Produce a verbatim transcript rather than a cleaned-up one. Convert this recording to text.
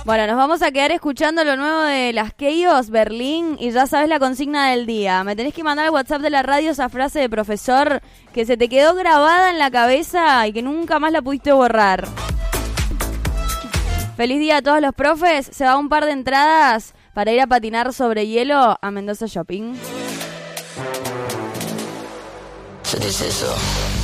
Bueno, nos vamos a quedar escuchando lo nuevo de las Keyos, Berlín, y ya sabes la consigna del día. Me tenés que mandar al WhatsApp de la radio esa frase de profesor que se te quedó grabada en la cabeza y que nunca más la pudiste borrar. Feliz día a todos los profes. Se va un par de entradas para ir a patinar sobre hielo a Mendoza Shopping. ¿Qué es eso?